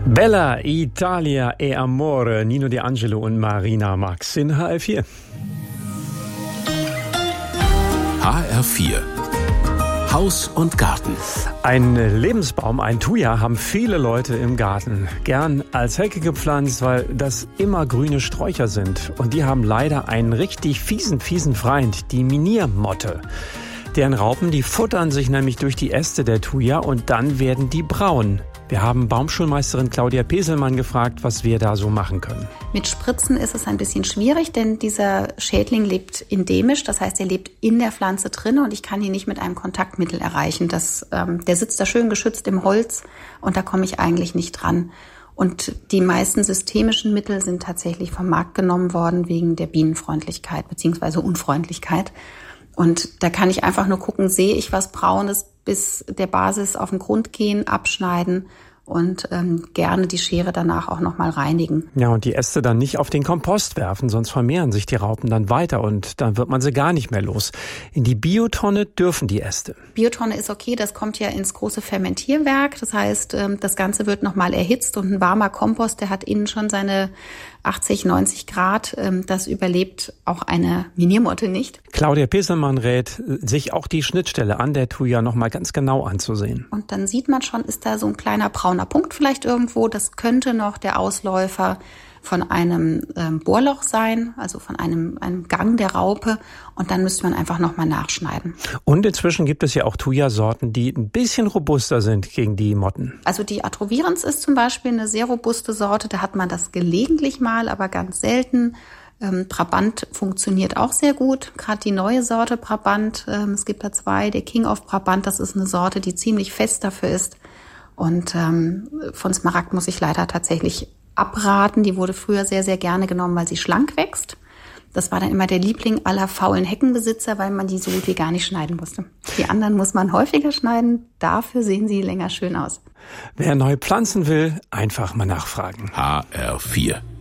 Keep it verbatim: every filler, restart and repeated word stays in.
Bella Italia e Amore, Nino De Angelo und Marina Max in H R vier. H R vier. Haus und Garten. Ein Lebensbaum, ein Thuja, haben viele Leute im Garten. Gern als Hecke gepflanzt, weil das immer grüne Sträucher sind. Und die haben leider einen richtig fiesen, fiesen Feind, die Miniermotte. Deren Raupen, die futtern sich nämlich durch die Äste der Thuja und dann werden die braun. Wir haben Baumschulmeisterin Claudia Peselmann gefragt, was wir da so machen können. Mit Spritzen ist es ein bisschen schwierig, denn dieser Schädling lebt endemisch. Das heißt, er lebt in der Pflanze drin und ich kann ihn nicht mit einem Kontaktmittel erreichen. Das, ähm, der sitzt da schön geschützt im Holz und da komme ich eigentlich nicht dran. Und die meisten systemischen Mittel sind tatsächlich vom Markt genommen worden wegen der Bienenfreundlichkeit bzw. Unfreundlichkeit. Und da kann ich einfach nur gucken, sehe ich was Braunes, bis der Basis auf den Grund gehen, abschneiden und ähm, gerne die Schere danach auch nochmal reinigen. Ja, und die Äste dann nicht auf den Kompost werfen, sonst vermehren sich die Raupen dann weiter und dann wird man sie gar nicht mehr los. In die Biotonne dürfen die Äste. Biotonne ist okay, das kommt ja ins große Fermentierwerk. Das heißt, ähm, das Ganze wird nochmal erhitzt und ein warmer Kompost, der hat innen schon seine achtzig, neunzig Grad. Ähm, das überlebt auch eine Miniermotte nicht. Claudia Peselmann rät, sich auch die Schnittstelle an der Thuja nochmal ganz genau anzusehen. Und dann sieht man schon, ist da so ein kleiner brauner Punkt vielleicht irgendwo. Das könnte noch der Ausläufer von einem ähm, Bohrloch sein, also von einem, einem Gang der Raupe. Und dann müsste man einfach nochmal nachschneiden. Und inzwischen gibt es ja auch Thuja-Sorten, die ein bisschen robuster sind gegen die Motten. Also die Atrovirens ist zum Beispiel eine sehr robuste Sorte. Da hat man das gelegentlich mal, aber ganz selten. Ähm, Brabant funktioniert auch sehr gut. Gerade die neue Sorte Brabant, ähm, es gibt da zwei. Der King of Brabant, das ist eine Sorte, die ziemlich fest dafür ist. Und ähm, von Smaragd muss ich leider tatsächlich abraten. Die wurde früher sehr, sehr gerne genommen, weil sie schlank wächst. Das war dann immer der Liebling aller faulen Heckenbesitzer, weil man die so gut wie gar nicht schneiden musste. Die anderen muss man häufiger schneiden. Dafür sehen sie länger schön aus. Wer neu pflanzen will, einfach mal nachfragen. H R vier.